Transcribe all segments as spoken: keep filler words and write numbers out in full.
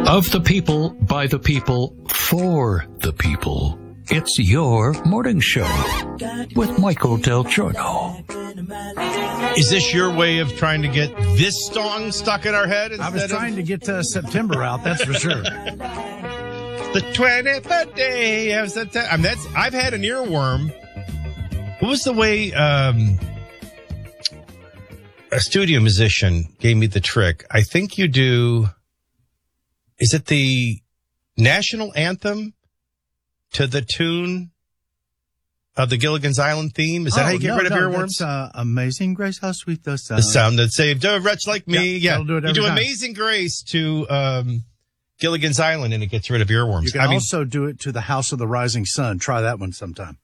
Of the people, by the people, for the people. It's your morning show with Michael Del Giorno. Is this your way of trying to get this song stuck in our head? I was trying of... to get uh, September out, that's for sure. The twentieth day of September. I mean, that's, I've had an earworm. What was the way um, a studio musician gave me the trick? I think you do... Is it the national anthem to the tune of the Gilligan's Island theme? Is that oh, how you get no, rid of no, earworms? That's, uh, Amazing Grace, how sweet the sound. The sound that saved a wretch like me. Yeah, yeah. Do you do time. Amazing Grace to um, Gilligan's Island, and it gets rid of earworms. You can I also mean, do it to the House of the Rising Sun. Try that one sometime.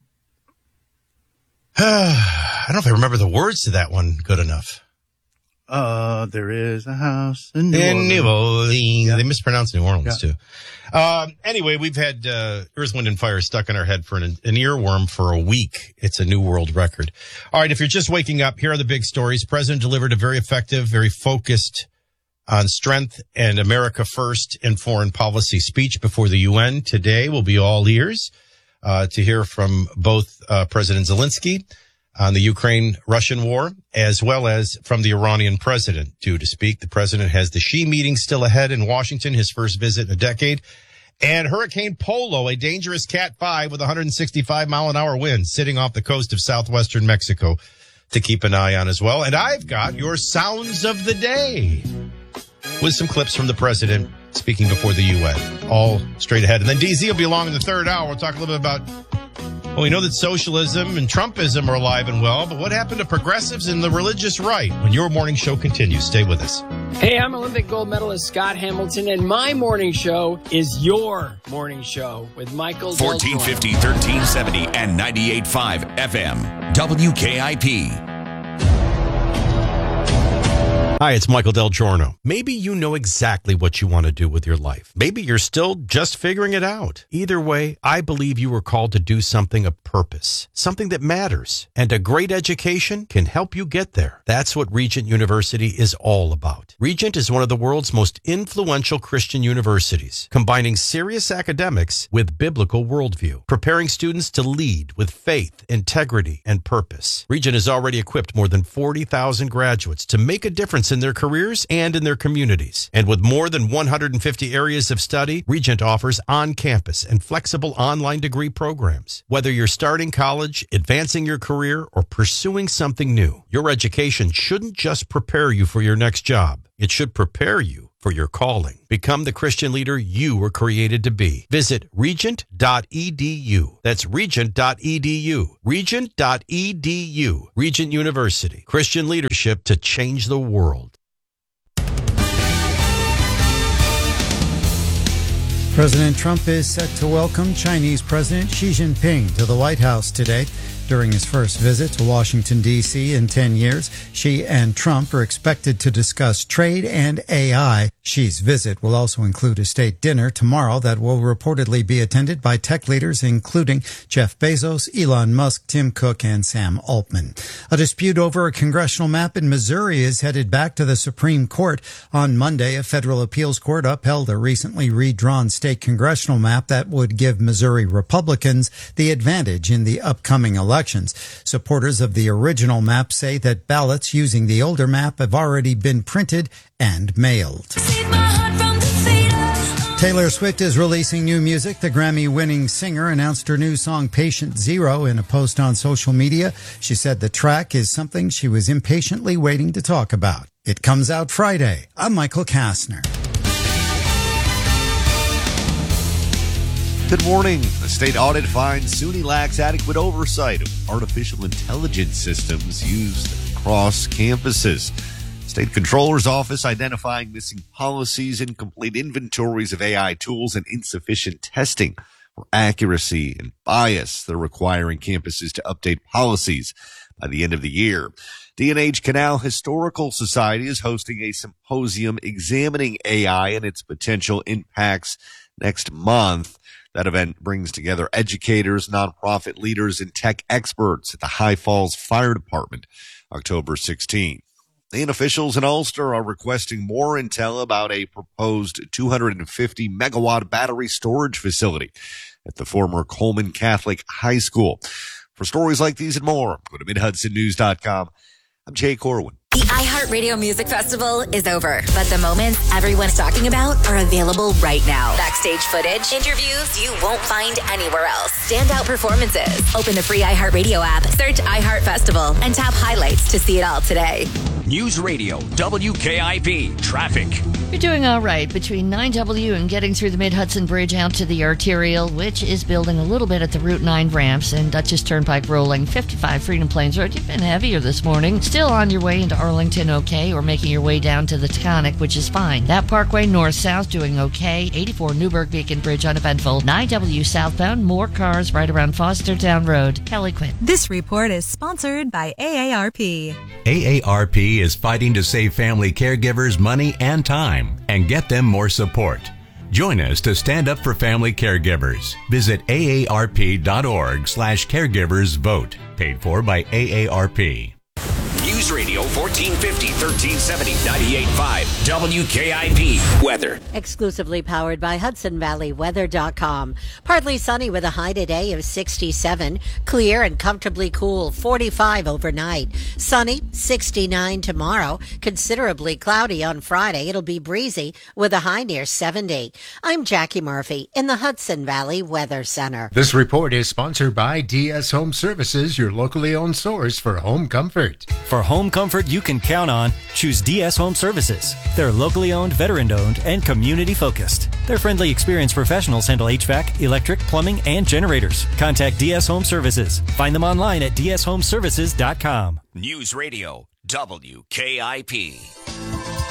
I don't know if I remember the words to that one good enough. Uh, there is a house in New in Orleans. New Orleans. Yeah. They mispronounce New Orleans, yeah. too. Um, anyway, we've had uh, Earth, Wind, and Fire stuck in our head for an, an earworm for a week. It's a new world record. All right, if you're just waking up, here are the big stories. President delivered a very effective, very focused on strength and America first in foreign policy speech before the U N. Today will be all ears uh, to hear from both uh, President Zelensky on the Ukraine-Russian war, as well as from the Iranian president. Due to speak, the president has the Xi meeting still ahead in Washington, his first visit in a decade. And Hurricane Polo, a dangerous Cat five with one hundred sixty-five mile an hour winds sitting off the coast of southwestern Mexico to keep an eye on as well. And I've got your sounds of the day with some clips from the president speaking before the U N, all straight ahead. And then D Z will be along in the third hour. We'll talk a little bit about... Well, we know that socialism and Trumpism are alive and well, but what happened to progressives and the religious right? When your morning show continues, stay with us. Hey, I'm Olympic gold medalist Scott Hamilton, and my morning show is your morning show with Michael fourteen fifty, thirteen seventy, and ninety-eight point five F M, W K I P. Hi, it's Michael Del Giorno. Maybe you know exactly what you want to do with your life. Maybe you're still just figuring it out. Either way, I believe you were called to do something of purpose, something that matters, and a great education can help you get there. That's what Regent University is all about. Regent is one of the world's most influential Christian universities, combining serious academics with biblical worldview, preparing students to lead with faith, integrity, and purpose. Regent has already equipped more than forty thousand graduates to make a difference in their careers and in their communities. And with more than one hundred fifty areas of study, Regent offers on-campus and flexible online degree programs. Whether you're starting college, advancing your career, or pursuing something new, your education shouldn't just prepare you for your next job. It should prepare you for your calling. Become the Christian leader you were created to be. Visit regent dot e d u. That's regent dot e d u. regent dot e d u. Regent University. Christian leadership to change the world. President Trump is set to welcome Chinese President Xi Jinping to the White House today. During his first visit to Washington, D C in ten years, Xi and Trump are expected to discuss trade and A I. Xi's visit will also include a state dinner tomorrow that will reportedly be attended by tech leaders including Jeff Bezos, Elon Musk, Tim Cook, and Sam Altman. A dispute over a congressional map in Missouri is headed back to the Supreme Court. On Monday, a federal appeals court upheld a recently redrawn state congressional map that would give Missouri Republicans the advantage in the upcoming elections. Supporters of the original map say that ballots using the older map have already been printed and mailed. Taylor Swift is releasing new music. The Grammy-winning singer announced her new song Patient Zero in a post on social media. She said the track is something she was impatiently waiting to talk about. It comes out Friday. I'm Michael Kastner. Good morning. The state audit finds SUNY lacks adequate oversight of artificial intelligence systems used across campuses. State Controller's Office identifying missing policies, incomplete inventories of A I tools, and insufficient testing for accuracy and bias. They're requiring campuses to update policies by the end of the year. D and H Canal Historical Society is hosting a symposium examining A I and its potential impacts next month. That event brings together educators, nonprofit leaders, and tech experts at the High Falls Fire Department, October sixteenth. And officials in Ulster are requesting more intel about a proposed two hundred fifty megawatt battery storage facility at the former Coleman Catholic High School. For stories like these and more, go to mid hudson news dot com. I'm Jay Corwin. The iHeartRadio Music Festival is over, but the moments everyone's talking about are available right now. Backstage footage, interviews you won't find anywhere else. Standout performances. Open the free iHeartRadio app, search iHeart Festival, and tap highlights to see it all today. News Radio, W K I P, traffic. You're doing all right between nine W and getting through the Mid-Hudson Bridge out to the arterial, which is building a little bit at the Route nine ramps, and Dutchess Turnpike rolling. fifty-five Freedom Plains Road. You've been heavier this morning. Still on your way into Arlington, okay, or making your way down to the Taconic, which is fine. That Parkway north-south doing okay. eighty-four Newburgh Beacon Bridge uneventful. nine W southbound, more cars right around Fostertown Road. Kelly Quinn. This report is sponsored by A A R P. A A R P is fighting to save family caregivers money and time and get them more support. Join us to stand up for family caregivers. Visit A A R P dot org slash caregivers vote. Paid for by A A R P. News Radio fourteen fifty, thirteen seventy, ninety-eight point five, W K I P weather. Exclusively powered by Hudson Valley Weather dot com. Partly sunny with a high today of sixty-seven. Clear and comfortably cool, forty-five overnight. Sunny, sixty-nine tomorrow. Considerably cloudy on Friday. It'll be breezy with a high near seventy. I'm Jackie Murphy in the Hudson Valley Weather Center. This report is sponsored by D S Home Services, your locally owned source for home comfort. For home comfort you can count on, choose D S Home Services. They're locally owned, veteran-owned, and community-focused. Their friendly, experienced professionals handle H V A C, electric, plumbing, and generators. Contact D S Home Services. Find them online at D S home services dot com. News Radio, W K I P.